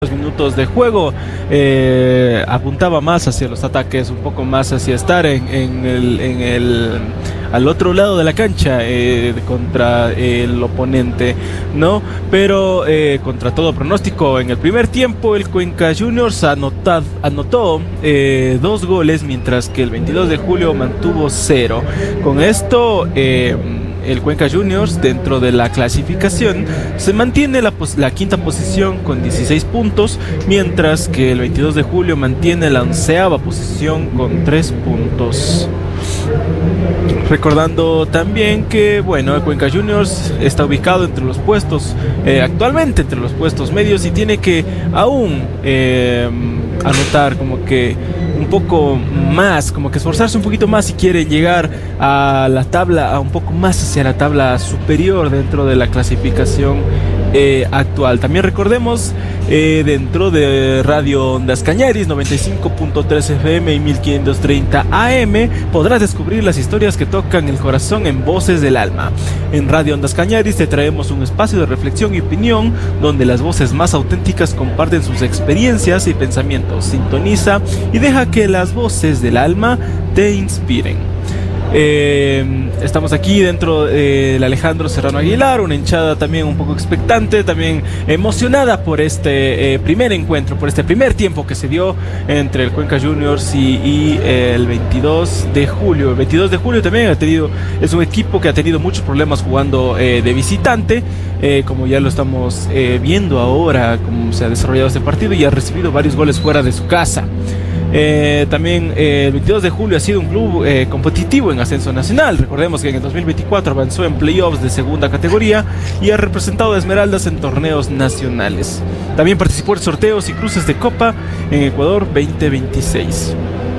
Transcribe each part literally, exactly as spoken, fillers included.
Minutos de juego, eh, apuntaba más hacia los ataques, un poco más hacia estar en, en, el, en el al otro lado de la cancha eh, contra el oponente, ¿no? Pero eh, contra todo pronóstico, en el primer tiempo el Cuenca Juniors anotad, anotó eh, dos goles, mientras que el veintidós de julio mantuvo cero. Con esto eh, el Cuenca Juniors, dentro de la clasificación, se mantiene la, pos- la quinta posición con dieciséis puntos, mientras que el veintidós de julio mantiene la onceava posición con tres puntos. Recordando también que, bueno, el Cuenca Juniors está ubicado entre los puestos, eh, actualmente entre los puestos medios, y tiene que aún eh, anotar como que un poco más, como que esforzarse un poquito más si quiere llegar a la tabla, a un poco más hacia la tabla superior dentro de la clasificación eh, actual. También recordemos, eh, dentro de Radio Ondas Cañaris noventa y cinco punto tres F M y mil quinientos treinta A M, podrás descubrir las historias que tocan el corazón en Voces del Alma. En Radio Ondas Cañaris te traemos un espacio de reflexión y opinión donde las voces más auténticas comparten sus experiencias y pensamientos. Sintoniza y deja que las voces del alma te inspiren. Eh, estamos aquí dentro del Alejandro Serrano Aguilar, una hinchada también un poco expectante, también emocionada por este eh, primer encuentro, por este primer tiempo que se dio entre el Cuenca Juniors y, y eh, el veintidós de julio. El veintidós de julio también ha tenido, es un equipo que ha tenido muchos problemas jugando eh, de visitante, eh, como ya lo estamos eh, viendo ahora, cómo se ha desarrollado este partido, y ha recibido varios goles fuera de su casa. Eh, también eh, el veintidós de julio ha sido un club eh, competitivo en ascenso nacional. Recordemos que en el dos mil veinticuatro avanzó en playoffs de segunda categoría y ha representado a Esmeraldas en torneos nacionales. También participó en sorteos y cruces de Copa en Ecuador veinte veintiséis.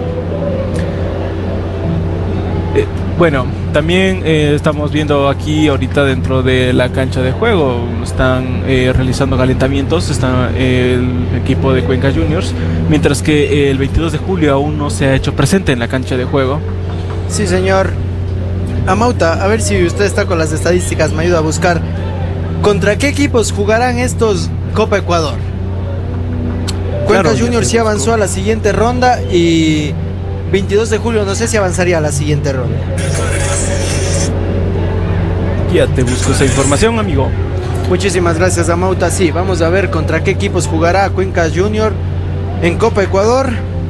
Eh, bueno, también eh, estamos viendo aquí ahorita dentro de la cancha de juego, están eh, realizando calentamientos, está eh, el equipo de Cuenca Juniors, mientras que eh, el veintidós de julio aún no se ha hecho presente en la cancha de juego. Sí, señor. Amauta, a ver si usted está con las estadísticas, me ayuda a buscar. ¿Contra qué equipos jugarán estos Copa Ecuador? Cuenca Claro, Juniors sí avanzó a la siguiente ronda y veintidós de julio no sé si avanzaría a la siguiente ronda. Ya te busco esa información, amigo. Muchísimas gracias, Amauta. Sí, vamos a ver contra qué equipos jugará Cuenca Junior en Copa Ecuador.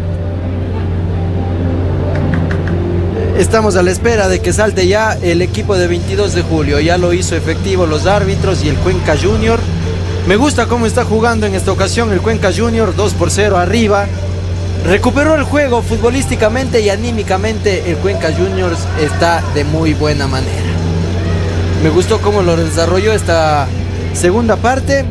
Estamos a la espera de que salte ya el equipo de veintidós de julio. Ya lo hizo efectivo los árbitros y el Cuenca Junior. Me gusta cómo está jugando en esta ocasión el Cuenca Junior, dos por cero arriba. Recuperó el juego futbolísticamente y anímicamente. El Cuenca Juniors está de muy buena manera. Me gustó cómo lo desarrolló esta segunda parte.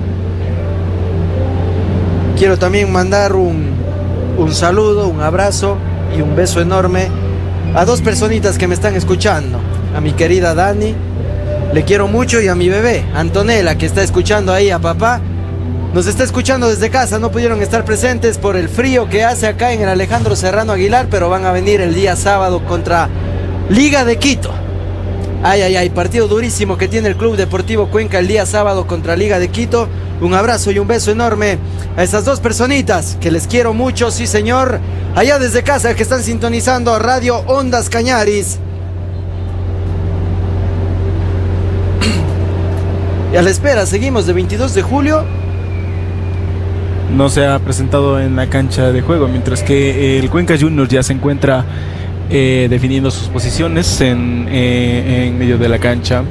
Quiero también mandar un, un saludo, un abrazo y un beso enorme a dos personitas que me están escuchando. A mi querida Dani, le quiero mucho, y a mi bebé, Antonella, que está escuchando ahí a papá. Nos está escuchando desde casa, no pudieron estar presentes por el frío que hace acá en el Alejandro Serrano Aguilar, pero van a venir el día sábado contra Liga de Quito. Ay, ay, ay, partido durísimo que tiene el Club Deportivo Cuenca el día sábado contra Liga de Quito. Un abrazo y un beso enorme a esas dos personitas que les quiero mucho, sí señor. Allá desde casa que están sintonizando Radio Ondas Cañaris. Y a la espera, seguimos de veintidós de julio. No se ha presentado en la cancha de juego, mientras que el Cuenca Juniors ya se encuentra eh, definiendo sus posiciones en, eh, en medio de la cancha.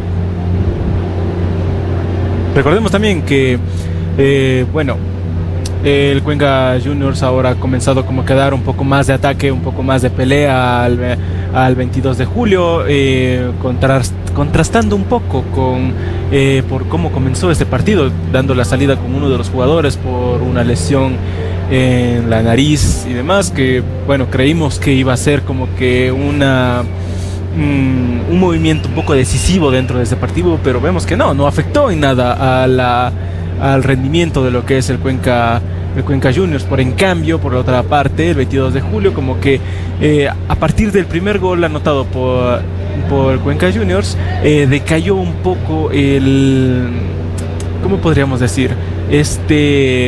Recordemos también que, eh, bueno, el Cuenca Juniors ahora ha comenzado como que a dar un poco más de ataque, un poco más de pelea al, al veintidós de julio, eh, contrast, contrastando un poco con eh, por cómo comenzó este partido, dando la salida con uno de los jugadores por una lesión en la nariz y demás, que bueno, creímos que iba a ser como que una mm, un movimiento un poco decisivo dentro de este partido, pero vemos que no, no afectó en nada a la al rendimiento de lo que es el Cuenca, el Cuenca Juniors. Por en cambio, por otra parte, el veintidós de julio, como que eh, a partir del primer gol anotado por, por Cuenca Juniors, eh, decayó un poco el, ¿cómo podríamos decir? este